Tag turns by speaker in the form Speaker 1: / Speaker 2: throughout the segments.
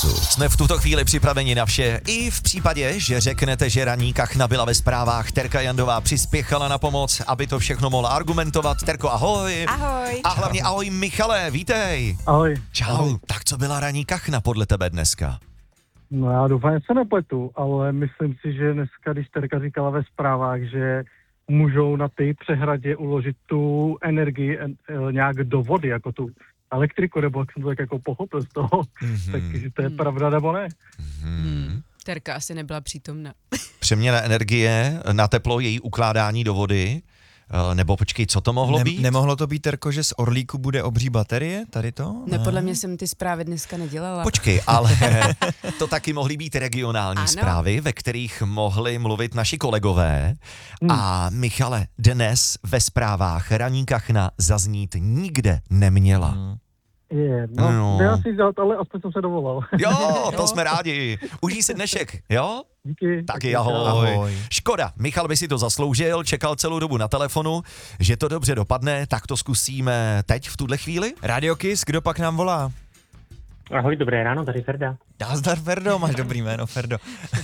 Speaker 1: času. Jsme v tuto chvíli připraveni na vše. I v případě, že řeknete, že ranní kachna byla ve zprávách, Terka Jandová přispěchala na pomoc, aby to všechno mohla argumentovat. Terko, ahoj.
Speaker 2: Ahoj.
Speaker 1: A hlavně ahoj Michale, vítej.
Speaker 3: Ahoj.
Speaker 1: Čau.
Speaker 3: Ahoj.
Speaker 1: Tak co byla ranní kachna podle tebe dneska?
Speaker 3: No já doufám, že se nepletu, ale myslím si, že dneska, když Terka říkala ve zprávách, že můžou na té přehradě uložit tu energii nějak do vody, jako tu elektriku, nebo jak jsem to tak jako pochopil z toho, takže to je pravda nebo ne?
Speaker 2: Terka asi nebyla přítomna.
Speaker 1: Přeměna energie na teplo, její ukládání do vody, nebo počkej, co to mohlo být?
Speaker 4: Nemohlo to být, Terko, že z Orlíku bude obří baterie, tady to?
Speaker 2: Ne, podle mě jsem ty zprávy dneska nedělala.
Speaker 1: Počkej, ale to taky mohly být regionální
Speaker 2: Ano.
Speaker 1: zprávy, ve kterých mohli mluvit naši kolegové. A Michale, dnes ve zprávách ranní kachna zaznít nikde neměla. No.
Speaker 3: Nedá si dělat, ale aspoň jsem se dovolal.
Speaker 1: Jo, to jsme rádi. Užij si dnešek, jo?
Speaker 3: Díky.
Speaker 1: Taky ahoj. Škoda, Michal by si to zasloužil, čekal celou dobu na telefonu, že to dobře dopadne, tak to zkusíme teď v tuhle chvíli.
Speaker 4: Radio Kiss, kdo pak nám volá?
Speaker 5: Ahoj, dobré ráno, tady Ferda.
Speaker 4: Nazdar, Ferdo, máš dobrý jméno, Ferdo.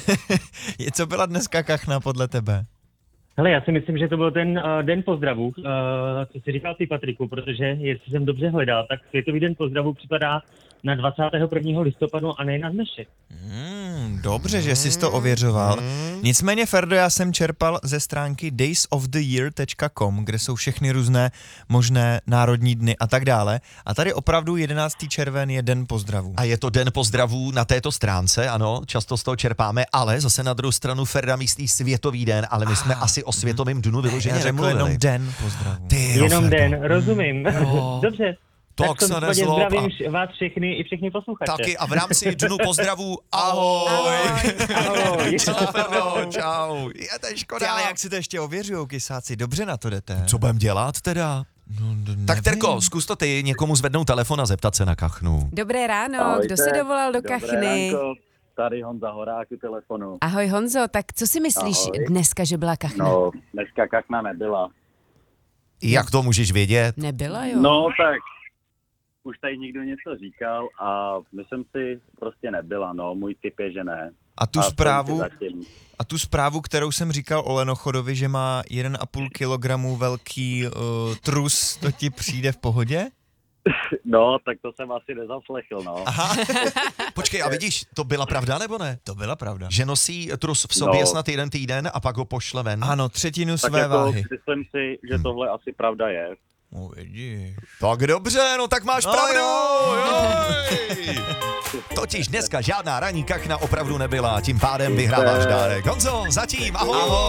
Speaker 4: Co byla dneska kachna podle tebe?
Speaker 5: Hele, já si myslím, že to byl ten den pozdravů, co jsi říkal ty, Patriku, protože jestli jsem dobře hledal, tak Světový den pozdravů připadá na 21. listopadu a ne na dnešek.
Speaker 4: Dobře, že jsi to ověřoval. Nicméně, Ferdo, já jsem čerpal ze stránky daysoftheyear.com, kde jsou všechny různé možné národní dny a tak dále. A tady opravdu 11. červen je den pozdravů.
Speaker 1: A je to den pozdravů na této stránce, ano, často z toho čerpáme, ale zase na druhou stranu Ferda myslí Světový den, ale my jsme asi o Světovém dnu vyloženě
Speaker 4: Já řekl
Speaker 1: nemluvili.
Speaker 4: jenom den pozdravů.
Speaker 5: Jenom den, rozumím. Dobře.
Speaker 1: Tak se
Speaker 5: v tom případě
Speaker 1: nezlob a-
Speaker 5: zdravím vás všechny i všechny posluchače.
Speaker 1: Taky a v rámci dnu pozdravů ahoj.
Speaker 5: Ahoj.
Speaker 1: Čau, Ferdo, čau. Je to škoda.
Speaker 4: Ale jak si to ještě ověřujou, kysáci, dobře na to jdete.
Speaker 1: Co budem dělat teda? Tak Terko, zkus to ty někomu zvednout telefon a zeptat se na kachnu.
Speaker 2: Dobré ráno,
Speaker 6: Ahojte.
Speaker 2: kdo se dovolal do
Speaker 6: Dobré
Speaker 2: kachny?
Speaker 6: ránko, tady Honza Horák u telefonu.
Speaker 2: Ahoj Honzo, tak co si myslíš
Speaker 6: Ahoj.
Speaker 2: dneska, že byla kachna?
Speaker 6: No, dneska kachna nebyla.
Speaker 1: Jak to můžeš vědět?
Speaker 2: Nebyla, jo?
Speaker 6: No tak, už tady někdo něco říkal a myslím si, prostě nebyla, no, můj tip je, že ne.
Speaker 4: A tu
Speaker 6: A
Speaker 4: zprávu,
Speaker 6: jsem si zatím-
Speaker 4: a tu zprávu, kterou jsem říkal o Lenochodovi, že má 1,5 kilogramu velký trus, to ti přijde v pohodě?
Speaker 6: No, tak to jsem asi nezaslechl, no.
Speaker 1: Aha. Počkej, a vidíš, to byla pravda nebo ne?
Speaker 4: To byla pravda.
Speaker 1: Že nosí trus v sobě
Speaker 6: No.
Speaker 1: snad jeden týden a pak ho pošle ven?
Speaker 4: Ano, třetinu
Speaker 6: Tak
Speaker 4: své
Speaker 6: jako,
Speaker 4: váhy.
Speaker 6: myslím si, že tohle asi pravda je.
Speaker 4: No vidíš.
Speaker 1: Tak dobře, no tak máš
Speaker 4: No
Speaker 1: pravdu.
Speaker 4: jo.
Speaker 1: Joj. Totiž dneska žádná ranní kachna opravdu nebyla, tím pádem vyhráváš dárek. Honzo, zatím, ahoj.